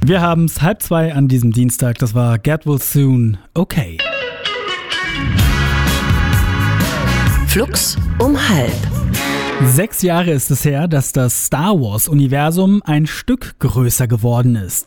Wir haben es 1:30 an diesem Dienstag. Das war Get Well Soon. Okay. Flux um 12. 6 Jahre ist es her, dass das Star Wars-Universum ein Stück größer geworden ist.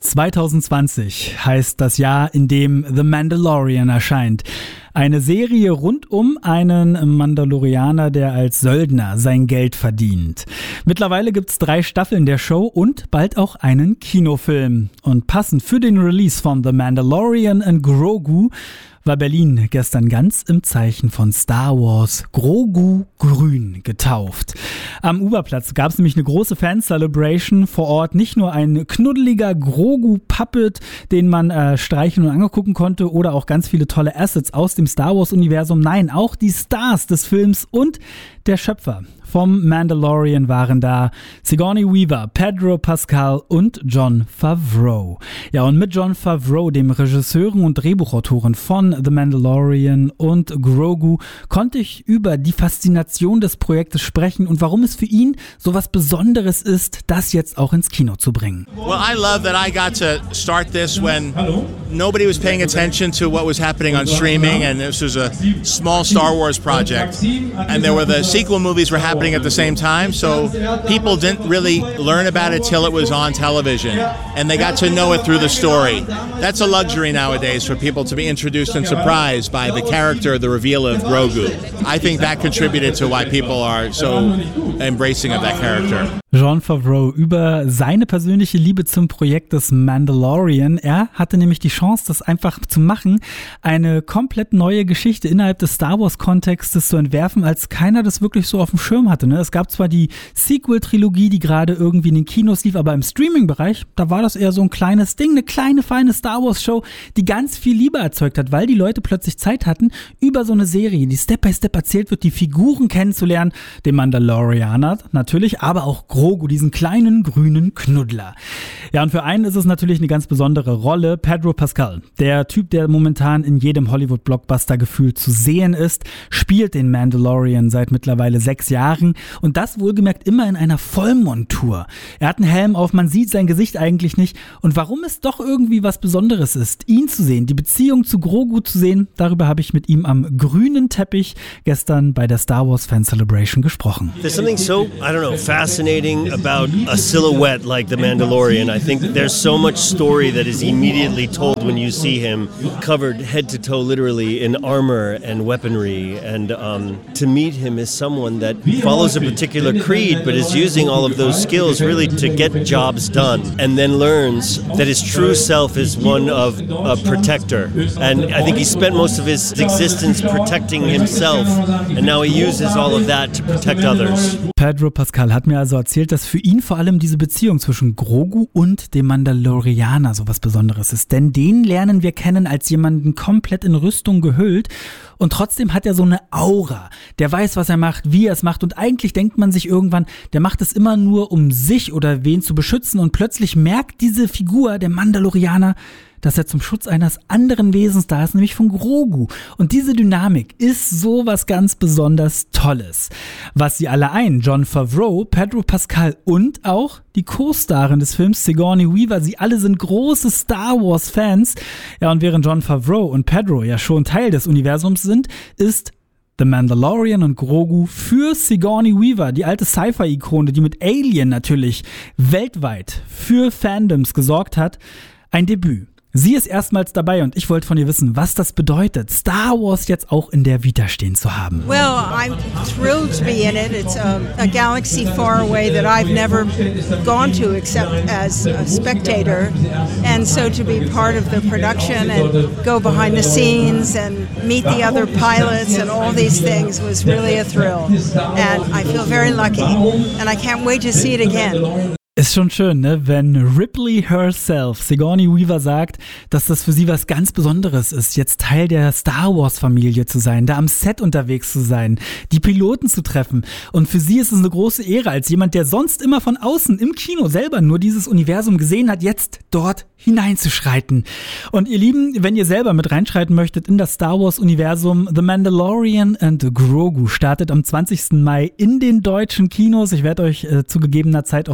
2020 heißt das Jahr, in dem The Mandalorian erscheint. Eine Serie rund um einen Mandalorianer, der als Söldner sein Geld verdient. Mittlerweile gibt's 3 Staffeln der Show und bald auch einen Kinofilm. Und passend für den Release von The Mandalorian and Grogu war Berlin gestern ganz im Zeichen von Star Wars Grogu grün getauft. Am Uberplatz gab es nämlich eine große Fan-Celebration vor Ort. Nicht nur ein knuddeliger Grogu-Puppet, den man streichen und angucken konnte, oder auch ganz viele tolle Assets aus dem Star Wars-Universum. Nein, auch die Stars des Films und der Schöpfer vom Mandalorian waren da. Sigourney Weaver, Pedro Pascal und Jon Favreau. Ja, und mit Jon Favreau, dem Regisseur und Drehbuchautoren von The Mandalorian und Grogu, konnte ich über die Faszination des Projektes sprechen und warum es für ihn so was Besonderes ist, das jetzt auch ins Kino zu bringen. Well, I love that I got to start this when nobody was paying attention to what was happening on streaming, and this was a small Star Wars project, and there were the sequel movies were happening at the same time, so people didn't really learn about it till it was on television, and they got to know it through the story. That's a luxury nowadays for people to be introduced and surprised by the character, the reveal of Grogu. I think that contributed to why people are so embracing of that character. Jon Favreau über seine persönliche Liebe zum Projekt des Mandalorian. Er hatte nämlich die Chance, das einfach zu machen, eine komplett neue Geschichte innerhalb des Star Wars-Kontextes zu entwerfen, als keiner das wirklich so auf dem Schirm hatte. Es gab zwar die Sequel-Trilogie, die gerade irgendwie in den Kinos lief, aber im Streaming-Bereich, da war das eher so ein kleines Ding, eine kleine, feine Star Wars-Show, die ganz viel Liebe erzeugt hat, weil die Leute plötzlich Zeit hatten, über so eine Serie, die Step by Step erzählt wird, die Figuren kennenzulernen, den Mandalorianer natürlich, aber auch Grogu, diesen kleinen grünen Knuddler. Ja, und für einen ist es natürlich eine ganz besondere Rolle. Pedro Pascal, der Typ, der momentan in jedem Hollywood-Blockbuster gefühlt zu sehen ist, spielt den Mandalorian seit mittlerweile 6 Jahren und das wohlgemerkt immer in einer Vollmontur. Er hat einen Helm auf, man sieht sein Gesicht eigentlich nicht und warum es doch irgendwie was Besonderes ist, ihn zu sehen, die Beziehung zu Grogu zu sehen, darüber habe ich mit ihm am grünen Teppich gestern bei der Star Wars Fan Celebration gesprochen. There's something so, I don't know, fascinating about a silhouette like the Mandalorian. I think there's so much story that is immediately told when you see him covered head to toe literally in armor and weaponry, and to meet him as someone that follows a particular creed but is using all of those skills really to get jobs done, and then learns that his true self is one of a protector, and I think he spent most of his existence protecting himself, and now he uses all of that to protect others. Pedro Pascal hat mir also erzählt, dass für ihn vor allem diese Beziehung zwischen Grogu und dem Mandalorianer so was Besonderes ist. Denn den lernen wir kennen als jemanden komplett in Rüstung gehüllt und trotzdem hat er so eine Aura. Der weiß, was er macht, wie er es macht und eigentlich denkt man sich irgendwann, der macht es immer nur, um sich oder wen zu beschützen und plötzlich merkt diese Figur, der Mandalorianer, dass er zum Schutz eines anderen Wesens da ist, nämlich von Grogu. Und diese Dynamik ist so was ganz besonders Tolles. Was sie alle ein, Jon Favreau, Pedro Pascal und auch die Co-Starin des Films, Sigourney Weaver, sie alle sind große Star Wars-Fans. Ja, und während Jon Favreau und Pedro ja schon Teil des Universums sind, ist The Mandalorian und Grogu für Sigourney Weaver, die alte Sci-Fi-Ikone, die mit Alien natürlich weltweit für Fandoms gesorgt hat, ein Debüt. Sie ist erstmals dabei und ich wollte von ihr wissen, was das bedeutet, Star Wars jetzt auch in der Vita stehen zu haben. Well, I'm thrilled to be in it. It's a galaxy far away that I've never gone to except as a spectator. And so to be part of the production and go behind the scenes and meet the other pilots and all these things was really a thrill. And I feel very lucky and I can't wait to see it again. Ist schon schön, ne? Wenn Ripley herself, Sigourney Weaver, sagt, dass das für sie was ganz Besonderes ist, jetzt Teil der Star Wars Familie zu sein, da am Set unterwegs zu sein, die Piloten zu treffen. Und für sie ist es eine große Ehre, als jemand, der sonst immer von außen im Kino selber nur dieses Universum gesehen hat, jetzt dort hineinzuschreiten. Und ihr Lieben, wenn ihr selber mit reinschreiten möchtet in das Star Wars Universum, The Mandalorian and Grogu startet am 20. Mai in den deutschen Kinos. Ich werde euch zu gegebener Zeit auch noch mehr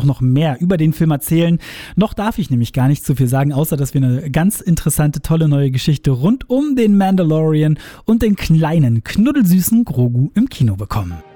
mehr über den Film erzählen. Noch darf ich nämlich gar nicht zu viel sagen, außer dass wir eine ganz interessante, tolle neue Geschichte rund um den Mandalorian und den kleinen, knuddelsüßen Grogu im Kino bekommen.